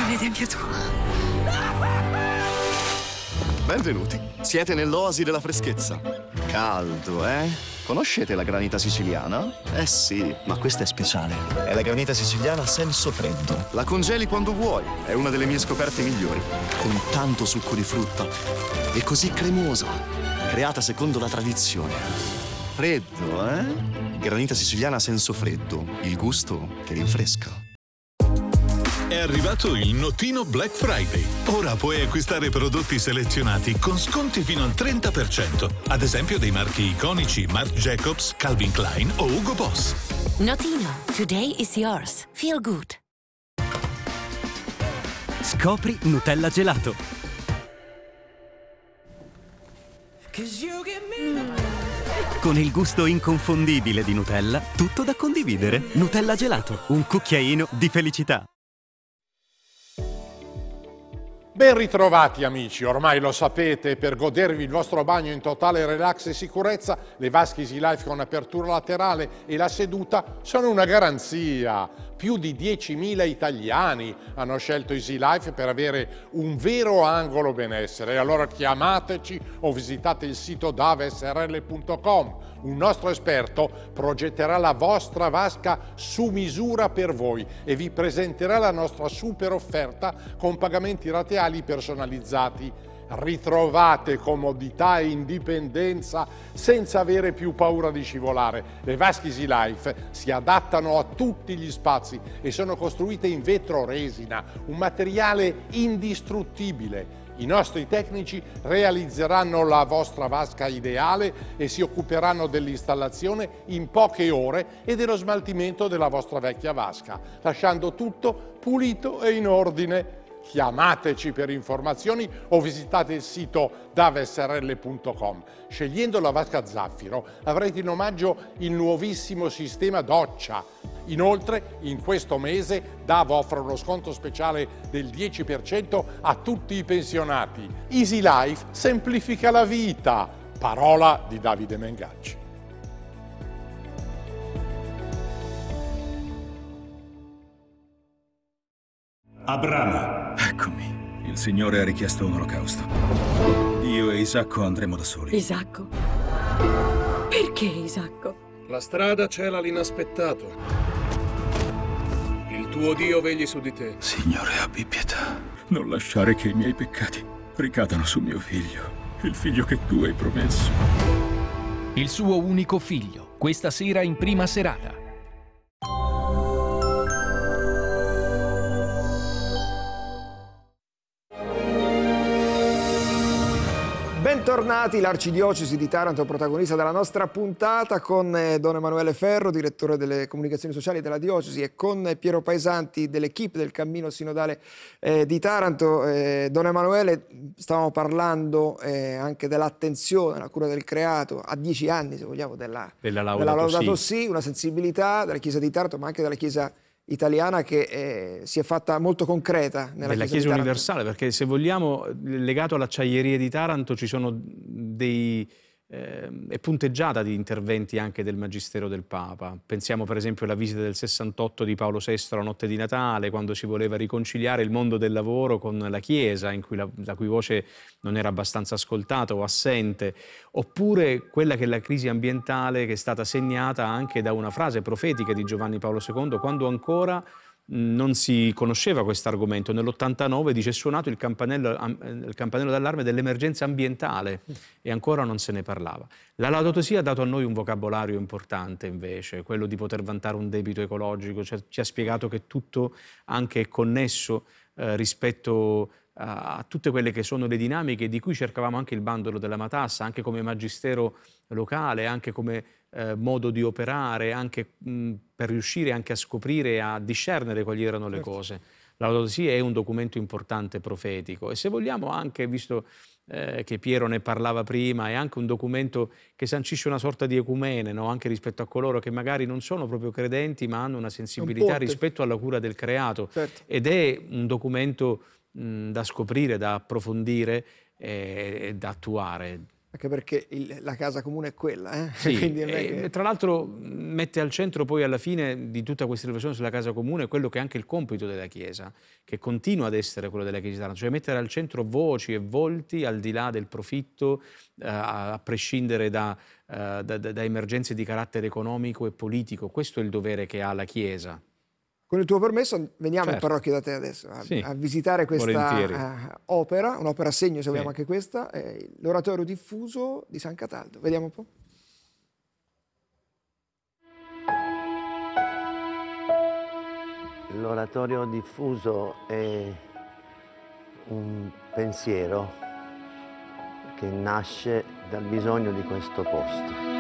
vede mia tua. Benvenuti. Siete nell'oasi della freschezza. Caldo, eh? Conoscete la granita siciliana? Eh sì, ma questa è speciale. È la granita siciliana senso freddo. La congeli quando vuoi. È una delle mie scoperte migliori. Con tanto succo di frutta. E così cremosa. Creata secondo la tradizione. Freddo, eh? Granita siciliana senso freddo. Il gusto che rinfresca. È arrivato il notino Black Friday. Ora puoi acquistare prodotti selezionati con sconti fino al 30%. Ad esempio dei marchi iconici Marc Jacobs, Calvin Klein o Hugo Boss. Notino, today is yours. Feel good. Scopri Nutella gelato. Con il gusto inconfondibile di Nutella, tutto da condividere. Nutella gelato, un cucchiaino di felicità. Ben ritrovati amici, ormai lo sapete, per godervi il vostro bagno in totale relax e sicurezza, le vasche Easy Life con apertura laterale e la seduta sono una garanzia. Più di 10.000 italiani hanno scelto Easy Life per avere un vero angolo benessere. Allora chiamateci o visitate il sito davesrl.com. Un nostro esperto progetterà la vostra vasca su misura per voi e vi presenterà la nostra super offerta con pagamenti rateali personalizzati. Ritrovate comodità e indipendenza senza avere più paura di scivolare. Le vasche Easy Life si adattano a tutti gli spazi e sono costruite in vetro resina, un materiale indistruttibile. I nostri tecnici realizzeranno la vostra vasca ideale e si occuperanno dell'installazione in poche ore e dello smaltimento della vostra vecchia vasca, lasciando tutto pulito e in ordine. Chiamateci per informazioni o visitate il sito davesrl.com. Scegliendo la vasca Zaffiro avrete in omaggio il nuovissimo sistema doccia. Inoltre, in questo mese DAV offre uno sconto speciale del 10% a tutti i pensionati. Easy Life semplifica la vita. Parola di Davide Mengacci. Abramo. Eccomi. Il Signore ha richiesto un olocausto. Io e Isacco andremo da soli. Isacco? Perché Isacco? La strada cela l'inaspettato. Il tuo Dio vegli su di te. Signore, abbi pietà. Non lasciare che i miei peccati ricadano su mio figlio, il figlio che tu hai promesso. Il suo unico figlio, questa sera in prima serata. Bentornati, l'Arcidiocesi di Taranto, protagonista della nostra puntata, con Don Emanuele Ferro, direttore delle comunicazioni sociali della Diocesi, e con Piero Paesanti dell'equipe del Cammino Sinodale di Taranto. Don Emanuele, stavamo parlando anche dell'attenzione alla cura del creato a 10 anni, se vogliamo, della Laudato Si, una sensibilità della Chiesa di Taranto, ma anche della Chiesa italiana che si è fatta molto concreta nella Chiesa universale, perché se vogliamo, legato all'acciaieria di Taranto ci sono è punteggiata di interventi anche del Magistero del Papa. Pensiamo per esempio alla visita del 68 di Paolo VI la notte di Natale, quando si voleva riconciliare il mondo del lavoro con la Chiesa, in cui la cui voce non era abbastanza ascoltata o assente, oppure quella che è la crisi ambientale, che è stata segnata anche da una frase profetica di Giovanni Paolo II, quando ancora non si conosceva questo argomento. Nell'89 dice: è suonato il campanello d'allarme dell'emergenza ambientale, e ancora non se ne parlava. La Laudato Si ha dato a noi un vocabolario importante, invece, quello di poter vantare un debito ecologico. Ci ha spiegato che tutto anche è connesso rispetto a tutte quelle che sono le dinamiche di cui cercavamo anche il bandolo della matassa, anche come magistero locale, anche come modo di operare, anche per riuscire anche a scoprire e a discernere quali erano le cose. La Laudato Si è un documento importante profetico, e se vogliamo anche, visto che Piero ne parlava prima, è anche un documento che sancisce una sorta di ecumene, no? Anche rispetto a coloro che magari non sono proprio credenti ma hanno una sensibilità rispetto alla cura del creato. Certo. Ed è un documento da scoprire, da approfondire e da attuare. Anche perché la casa comune è quella, eh? Sì, Quindi non è che... tra l'altro mette al centro poi alla fine di tutta questa riflessione sulla casa comune quello che è anche il compito della Chiesa, che continua ad essere quello della Chiesa italiana, cioè mettere al centro voci e volti al di là del profitto, a prescindere da emergenze di carattere economico e politico. Questo è il dovere che ha la Chiesa. Con il tuo permesso veniamo in Certo. parrocchia da te adesso Sì, a visitare volentieri. questa opera, un'opera segno se vogliamo Sì. anche questa, l'oratorio diffuso di San Cataldo. Vediamo un po'. L'oratorio diffuso è un pensiero che nasce dal bisogno di questo posto.